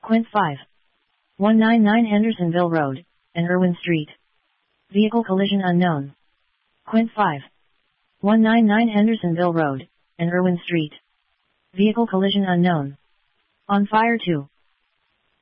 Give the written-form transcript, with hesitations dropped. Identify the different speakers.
Speaker 1: Quint 5. 199 Hendersonville Road, and Irwin Street. Vehicle collision unknown. Quint 5. 199 Hendersonville Road, and Irwin Street. Vehicle collision unknown. On fire 2.